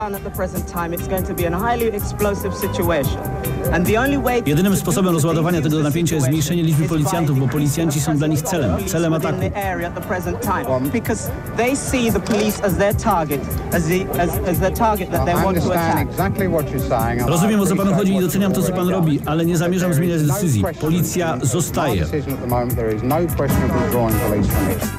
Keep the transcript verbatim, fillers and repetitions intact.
Jedynym sposobem rozładowania tego napięcia jest zmniejszenie liczby policjantów, bo policjanci są dla nich celem, celem ataku. Rozumiem, o co panu chodzi i doceniam to, co pan robi, ale nie zamierzam zmieniać decyzji. Policja zostaje.